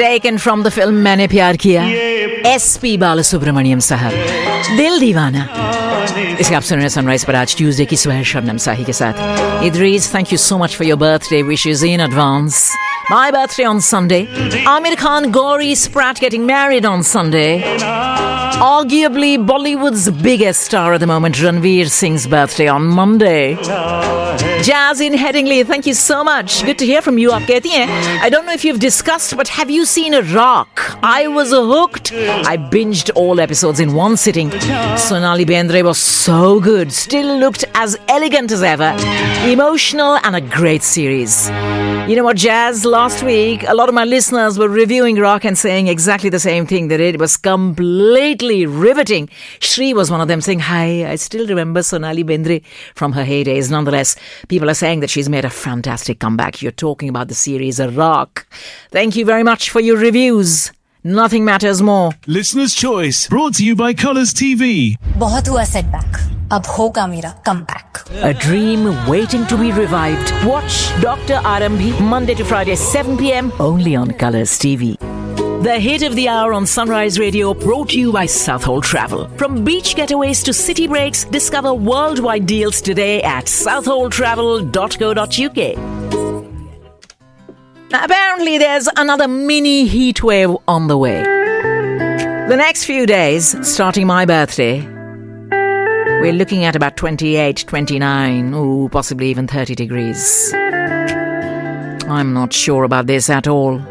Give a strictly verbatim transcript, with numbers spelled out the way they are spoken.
Taken from the film Maine Pyar Kiya, S P Balasubramaniam sahab, Dil Deewana. इसे आप सुन रहे हैं sunrise पर आज ट्यूसडे की सुबह शबनम साही के साथ. Idris, thank you so much for your birthday wishes in advance. My birthday on Sunday. Amir Khan Gauri Spratt getting married on Sunday. Arguably Bollywood's biggest star at the moment, Ranveer Singh's birthday on Monday. Jazz in Headingley, thank you so much. Good to hear from you. Aap kehti hain, I don't know if you've discussed, but have you seen a Rock? I was hooked. I binged all episodes in one sitting. Sonali Bendre was so good. Still looked as elegant as ever. Emotional and a great series. You know what, Jazz? Last week, a lot of my listeners were reviewing Rock and saying exactly the same thing, that it was completely riveting. Shri was one of them saying, hi, I still remember Sonali Bendre from her heydays. Nonetheless, people are saying that she's made a fantastic comeback. You're talking about the series Rock. Thank you very much for your reviews. Nothing matters more. Listener's Choice, brought to you by Colours T V. बहुत हुआ setback. अब होगा मेरा comeback. A dream waiting to be revived. Watch Doctor Arambhi Monday to Friday, seven p.m. only on Colours T V. The hit of the hour on Sunrise Radio, brought to you by Southhold Travel. From beach getaways to city breaks, discover worldwide deals today at southhold travel dot co dot uk. Now, apparently there's another mini heat wave on the way. The next few days, starting my birthday, we're looking at about twenty-eight, twenty-nine, ooh, possibly even thirty degrees. I'm not sure about this at all.